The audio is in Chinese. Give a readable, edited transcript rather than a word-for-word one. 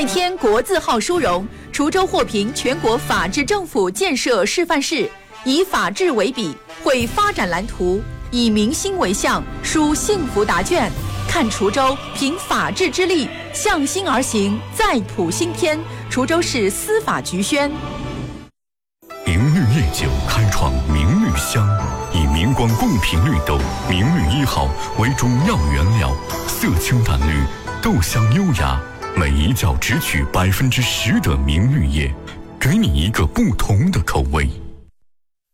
再添国字号殊荣，滁州获评全国法治政府建设示范市，以法治为笔，绘发展蓝图，以民心为向，书幸福答卷。看滁州凭法治之力，向心而行，再谱新篇。滁州市司法局宣。 明绿夜酒开创明绿香，以明光贡品绿豆明绿1号为中药原料，色清淡绿，豆香优雅，每一角只取10%的明绿叶，给你一个不同的口味。